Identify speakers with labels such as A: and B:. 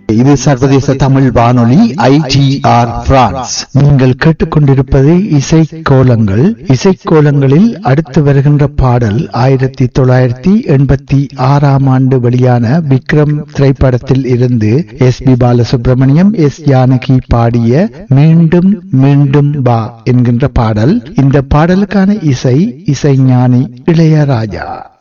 A: இது சர்வதேச தமிழ் வானொலி ITR பிரான்ஸ். நீங்கள் கேட்டுக்கொண்டிருப்பது இசைக்கோலங்கள். இசைக்கோலங்களில் அடுத்து வருகின்ற பாடல் 1986 ஆண்டு வெளியான விக்ரம் திரைப்படத்தில் இருந்து SP பாலசுப்ரமணியம், S ஜானகி பாடிய மீண்டும் மீண்டும் வா என்கின்ற பாடல். இந்த பாடலுக்கான இசைஞானி இளையராஜா.